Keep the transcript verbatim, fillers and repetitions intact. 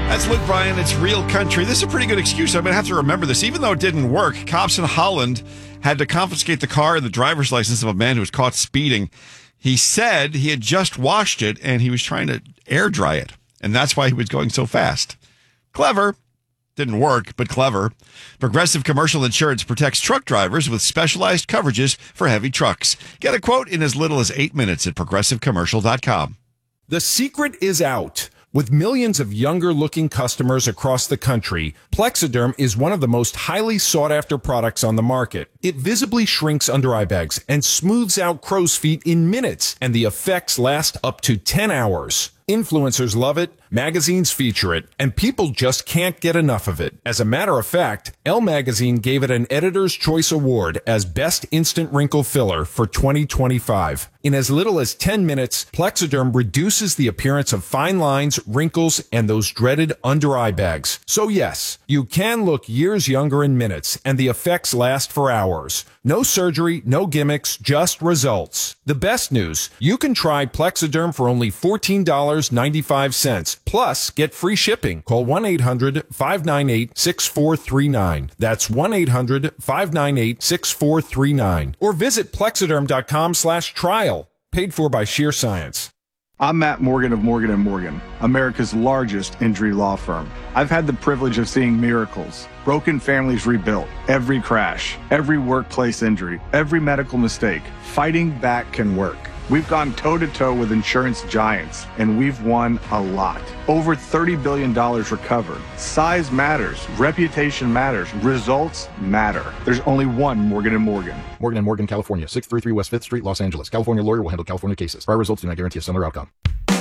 That's Luke Bryan. It's Real Country. This is a pretty good excuse. I'm going to have to remember this. Even though it didn't work, cops in Holland had to confiscate the car and the driver's license of a man who was caught speeding. He said he had just washed it and he was trying to air dry it. And that's why he was going so fast. Clever. Didn't work, but clever. Progressive Commercial Insurance protects truck drivers with specialized coverages for heavy trucks. Get a quote in as little as eight minutes at progressive commercial dot com. The secret is out. With millions of younger-looking customers across the country, Plexiderm is one of the most highly sought-after products on the market. It visibly shrinks under-eye bags and smooths out crow's feet in minutes, and the effects last up to ten hours. Influencers love it, magazines feature it, and people just can't get enough of it. As a matter of fact, Elle Magazine gave it an Editor's Choice Award as Best Instant Wrinkle Filler for twenty twenty-five. In as little as ten minutes, Plexiderm reduces the appearance of fine lines, wrinkles, and those dreaded under-eye bags. So yes, you can look years younger in minutes, and the effects last for hours. No surgery, no gimmicks, just results. The best news, you can try Plexiderm for only fourteen dollars and ninety-five cents. Plus, get free shipping. Call one eight hundred five nine eight six four three nine. That's one eight hundred five nine eight six four three nine. Or visit plexiderm.com slash trial. Paid for by Sheer Science. I'm Matt Morgan of Morgan and Morgan, America's largest injury law firm. I've had the privilege of seeing miracles, broken families rebuilt, every crash, every workplace injury, every medical mistake. Fighting back can work. We've gone toe-to-toe with insurance giants, and we've won a lot. Over thirty billion dollars recovered. Size matters. Reputation matters. Results matter. There's only one Morgan and Morgan. Morgan and Morgan, California, six thirty-three West fifth Street, Los Angeles. California lawyer will handle California cases. Prior results do not guarantee a similar outcome.